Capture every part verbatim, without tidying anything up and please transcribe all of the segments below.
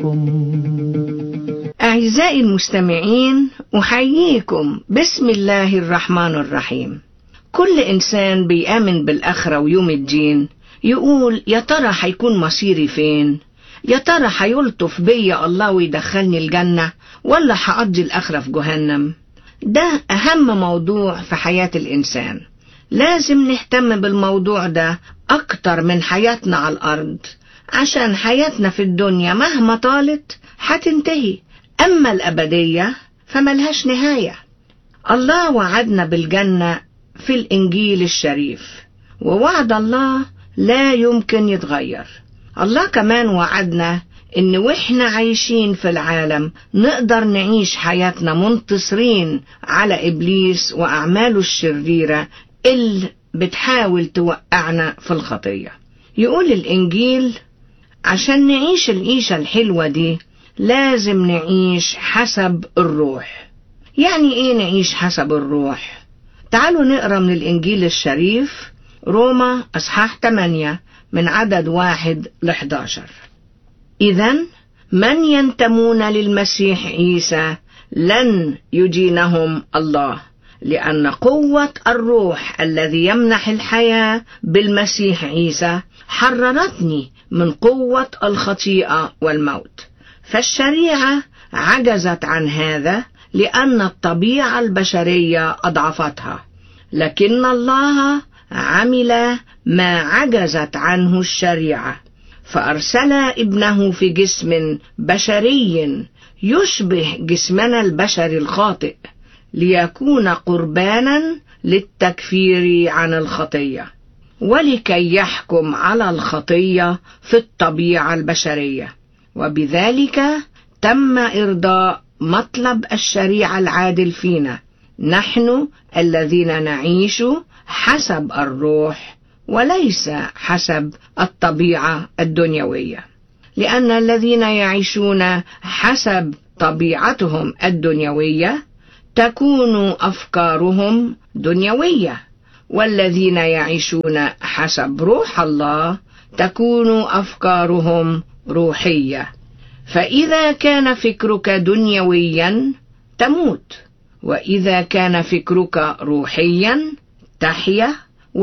أعزائي المستمعين، أحييكم بسم الله الرحمن الرحيم. كل إنسان بيآمن بالآخرة ويوم الدين يقول يا ترى هيكون مصيري فين؟ يا ترى هيلطف بيا الله ويدخلني الجنة ولا هقضي الآخرة في جهنم؟ ده أهم موضوع في حياة الإنسان. لازم نهتم بالموضوع ده أكتر من حياتنا على الأرض، عشان حياتنا في الدنيا مهما طالت هتنتهي، أما الأبدية فملهاش نهاية. الله وعدنا بالجنة في الإنجيل الشريف، ووعد الله لا يمكن يتغير. الله كمان وعدنا إن وإحنا عايشين في العالم نقدر نعيش حياتنا منتصرين على إبليس وأعماله الشريرة اللي بتحاول توقعنا في الخطية. يقول الإنجيل عشان نعيش العيشة الحلوة دي لازم نعيش حسب الروح. يعني إيه نعيش حسب الروح؟ تعالوا نقرأ من الإنجيل الشريف روما أصحاح ثمانية من عدد واحد لحداشر. إذن من ينتمون للمسيح عيسى لن يدينهم الله، لأن قوة الروح الذي يمنح الحياة بالمسيح عيسى حررتني من قوة الخطيئة والموت. فالشريعة عجزت عن هذا لأن الطبيعة البشرية أضعفتها، لكن الله عمل ما عجزت عنه الشريعة، فأرسل ابنه في جسم بشري يشبه جسمنا البشري الخاطئ ليكون قربانا للتكفير عن الخطية، ولكي يحكم على الخطية في الطبيعة البشرية، وبذلك تم إرضاء مطلب الشريعة العادل فينا نحن الذين نعيش حسب الروح وليس حسب الطبيعة الدنيوية. لأن الذين يعيشون حسب طبيعتهم الدنيوية تكون أفكارهم دنيوية، والذين يعيشون حسب روح الله تكون أفكارهم روحية. فإذا كان فكرك دنيويا تموت، وإذا كان فكرك روحيا تحيا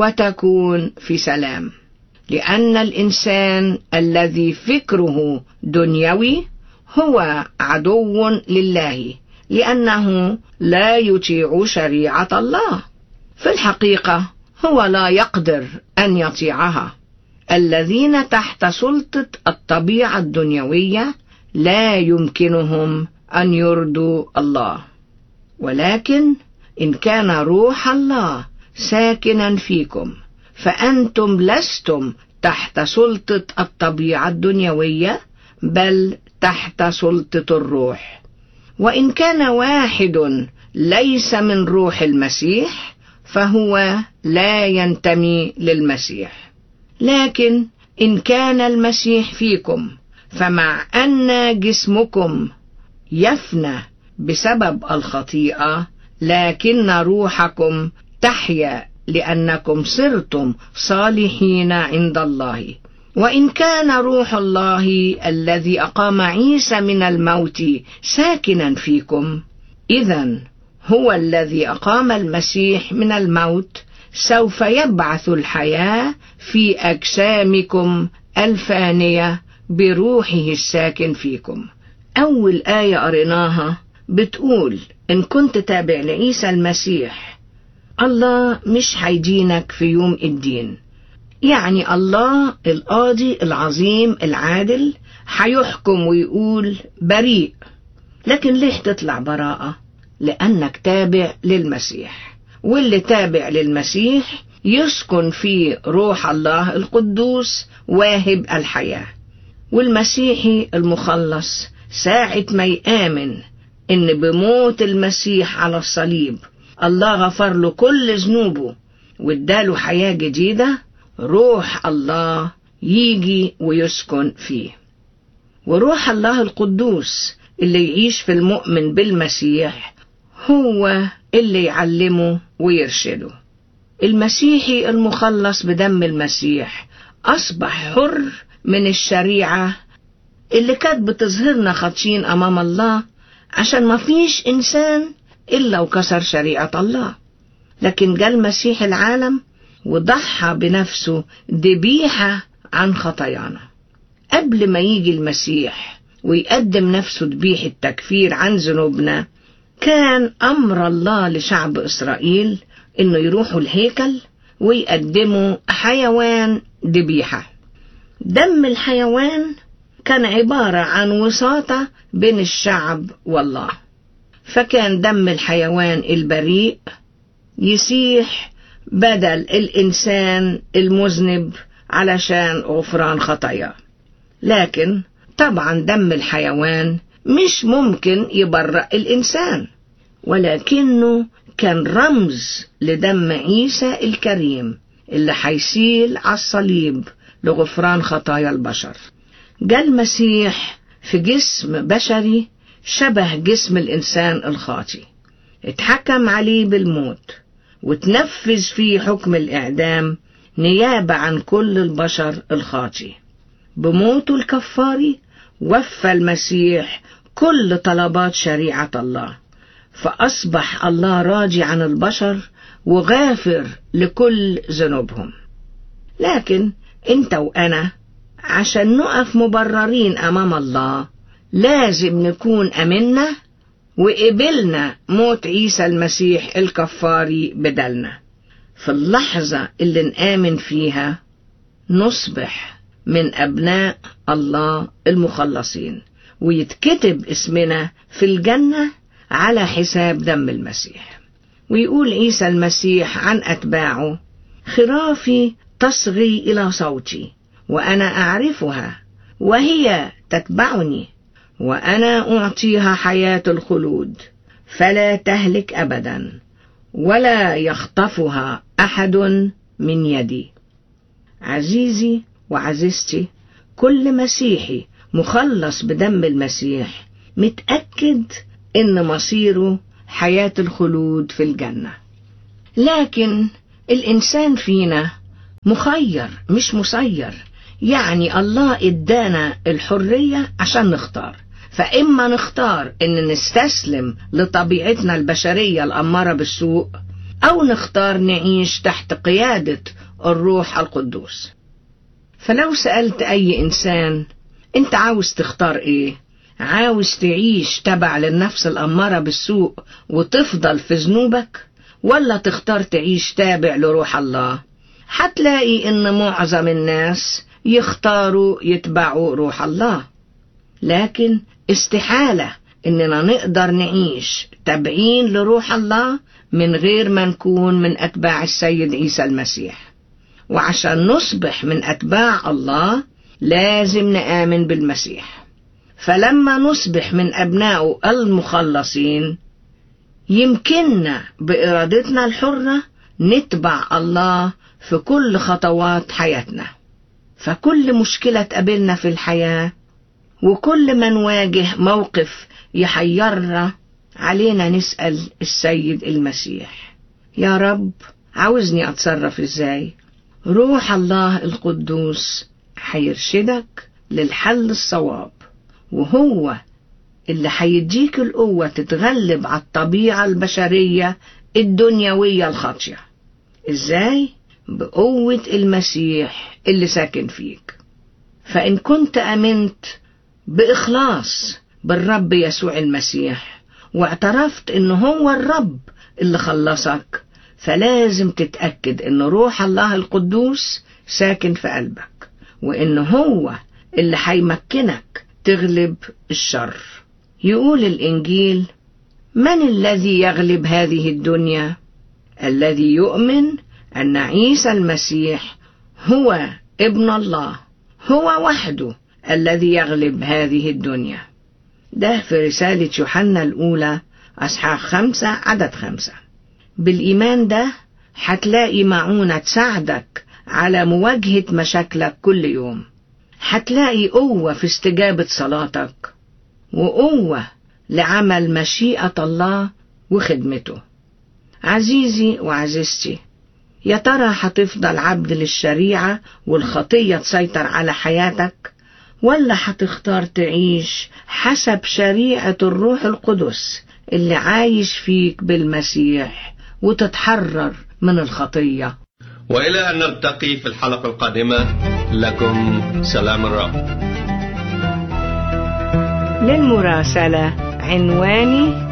وتكون في سلام. لأن الإنسان الذي فكره دنيوي هو عدو لله، لأنه لا يطيع شريعة الله. في الحقيقة هو لا يقدر أن يطيعها. الذين تحت سلطة الطبيعة الدنيوية لا يمكنهم أن يرضوا الله. ولكن إن كان روح الله ساكنا فيكم فأنتم لستم تحت سلطة الطبيعة الدنيوية، بل تحت سلطة الروح. وإن كان واحد ليس من روح المسيح فهو لا ينتمي للمسيح. لكن إن كان المسيح فيكم فمع أن جسمكم يفنى بسبب الخطيئة، لكن روحكم تحيا لأنكم صرتم صالحين عند الله. وإن كان روح الله الذي أقام عيسى من الموت ساكنا فيكم، إذن هو الذي أقام المسيح من الموت سوف يبعث الحياة في أجسامكم الفانية بروحه الساكن فيكم. أول آية قريناها بتقول إن كنت تابع لعيسى المسيح الله مش هيدينك في يوم الدين. يعني الله القاضي العظيم العادل هيحكم ويقول بريء. لكن ليه تطلع براءة؟ لأنك تابع للمسيح، واللي تابع للمسيح يسكن فيه روح الله القدوس واهب الحياة. والمسيحي المخلص ساعة ما يآمن إن بموت المسيح على الصليب الله غفر له كل ذنوبه واداله حياة جديدة، روح الله يجي ويسكن فيه. وروح الله القدوس اللي يعيش في المؤمن بالمسيح هو اللي يعلمه ويرشده. المسيحي المخلص بدم المسيح أصبح حر من الشريعة اللي كانت بتظهرنا خاطئين أمام الله، عشان ما فيش إنسان إلا وكسر شريعة الله. لكن جاء المسيح العالم وضحى بنفسه ذبيحة عن خطايانا. قبل ما يجي المسيح ويقدم نفسه ذبيحة تكفير عن ذنوبنا، كان أمر الله لشعب إسرائيل إنه يروحوا الهيكل ويقدموا حيوان ذبيحة. دم الحيوان كان عبارة عن وساطة بين الشعب والله، فكان دم الحيوان البريء يسيح بدل الإنسان المذنب علشان غفران خطاياه. لكن طبعا دم الحيوان مش ممكن يبرأ الإنسان، ولكنه كان رمز لدم عيسى الكريم اللي حيسيل على الصليب لغفران خطايا البشر. جاء المسيح في جسم بشري شبه جسم الإنسان الخاطئ، اتحكم عليه بالموت وتنفذ فيه حكم الإعدام نيابة عن كل البشر الخاطئ. بموته الكفاري وفى المسيح كل طلبات شريعة الله، فأصبح الله راضي عن البشر وغافر لكل ذنوبهم. لكن انت وأنا عشان نقف مبررين أمام الله لازم نكون أمنا وقبلنا موت عيسى المسيح الكفاري بدلنا. في اللحظة اللي نآمن فيها نصبح من أبناء الله المخلصين، ويتكتب اسمنا في الجنة على حساب دم المسيح. ويقول عيسى المسيح عن أتباعه: خرافي تصغي إلى صوتي وأنا أعرفها وهي تتبعني، وأنا أعطيها حياة الخلود فلا تهلك أبدا، ولا يخطفها أحد من يدي. عزيزي وعزيزتي، كل مسيحي مخلص بدم المسيح متأكد إن مصيره حياة الخلود في الجنة. لكن الإنسان فينا مخير مش مسير، يعني الله إدانا الحرية عشان نختار، فإما نختار إن نستسلم لطبيعتنا البشرية الأمارة بالسوء، أو نختار نعيش تحت قيادة الروح القدوس. فلو سألت أي إنسان: أنت عاوز تختار إيه؟ عاوز تعيش تبع للنفس الأمارة بالسوء وتفضل في ذنوبك، ولا تختار تعيش تابع لروح الله؟ هتلاقي إن معظم الناس يختاروا يتبعوا روح الله. لكن استحالة إننا نقدر نعيش تابعين لروح الله من غير ما نكون من أتباع السيد عيسى المسيح. وعشان نصبح من أتباع الله لازم نآمن بالمسيح. فلما نصبح من أبنائه المخلصين يمكننا بإرادتنا الحرة نتبع الله في كل خطوات حياتنا. فكل مشكلة تقابلنا في الحياة وكل ما نواجه موقف يحيرنا علينا نسأل السيد المسيح: يا رب، عاوزني أتصرف إزاي؟ روح الله القدوس حيرشدك للحل الصواب، وهو اللي حيديك القوة تتغلب على الطبيعة البشرية الدنيوية الخاطئة. إزاي؟ بقوة المسيح اللي ساكن فيك. فإن كنت أمنت بإخلاص بالرب يسوع المسيح واعترفت إنه هو الرب اللي خلصك، فلازم تتأكد إن روح الله القدوس ساكن في قلبك، وإنه هو اللي حيمكنك تغلب الشر. يقول الإنجيل: من الذي يغلب هذه الدنيا؟ الذي يؤمن أن عيسى المسيح هو ابن الله، هو وحده الذي يغلب هذه الدنيا. ده في رسالة يوحنا الأولى أصحاح خمسة عدد خمسة. بالإيمان ده هتلاقي معونة تساعدك على مواجهة مشاكلك كل يوم. هتلاقي قوة في استجابة صلاتك، وقوة لعمل مشيئة الله وخدمته. عزيزي وعزيزتي، يا ترى هتفضل عبد للشريعة والخطية تسيطر على حياتك، ولا هتختار تعيش حسب شريعة الروح القدس اللي عايش فيك بالمسيح وتتحرر من الخطية؟ وإلى أن نلتقي في الحلقة القادمة، لكم سلام الرب. للمراسلة عنواني